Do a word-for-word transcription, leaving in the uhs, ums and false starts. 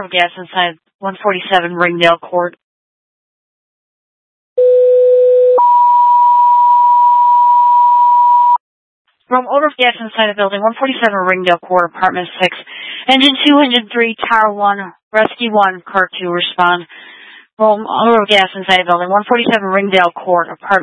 of gas inside one forty-seven Ringdale Court. Room, odor of gas inside the building, one forty-seven Ringdale Court, apartment six. Engine two, engine three, tower one, rescue one, car two, respond. Room, odor of gas inside the building, one forty-seven Ringdale Court, apartment